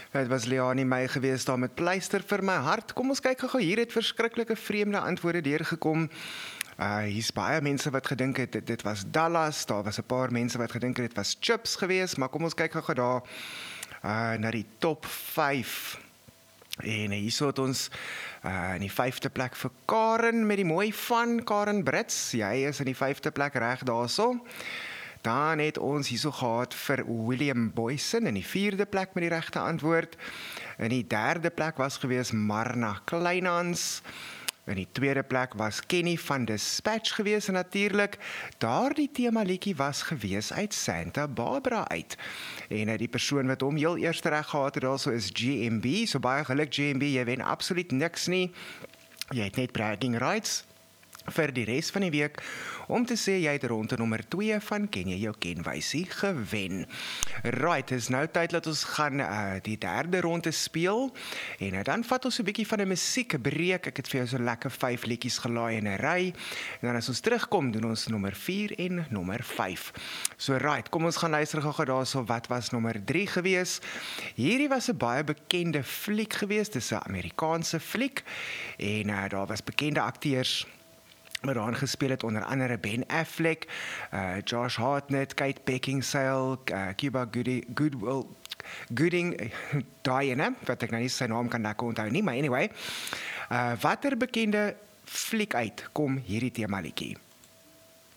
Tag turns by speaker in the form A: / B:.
A: Het was Leani May gewees daar met pleister vir my hart. Kom ons kyk gou, hier het verskriklike vreemde antwoorde deurgekom. Hier's baie mense wat gedink het dit was Dallas, daar was 'n paar mense wat gedink het dit was chips gewees, maar kom ons kyk gou daar na die top 5. En hierso het ons in die 5de plek vir Karen met die mooi van Karen Brits. Jy is in die 5de plek reg daarso. Dan het ons hierso gehad vir William Boyson in die 4de plek met die regte antwoord. In die 3de plek was gewees Marna Kleinhans. In die 2de plek was Kenny van Dispatch gewees en natuurlik daardie tema liedjie was gewees uit Santa Barbara uit. En die persoon wat hom heel eers reg gehad het daarso is GMB. So baie geluk GMB, jy wen absoluut niks nie. Jy het net bragging rights vir die res van die week om te sê jy het ronde nommer 2 van Ken jy jou kenwysie gewen. Right, is nou tyd dat ons gaan die 3de ronde speel en dan vat ons 'n bietjie van 'n musiekbreek. Ek het vir jou so lekker 5 liedjies gelaai in 'n ry en dan as ons terugkom doen ons nommer 4 en nommer 5. So right, kom ons gaan luister gou daarso wat was nommer 3 gewees. Hierdie was 'n baie bekende fliek gewees, dis 'n Amerikaanse fliek en daar was bekende akteurs wat daarin gespeel het, onder andere Ben Affleck, Josh Hartnett, Kate Beckinsale, Cuba Gooding, Diana, wat ek nou nie sy naam kan lekker onthou nie, maar anyway, watter bekende fliek uit kom hierdie tema liedjie?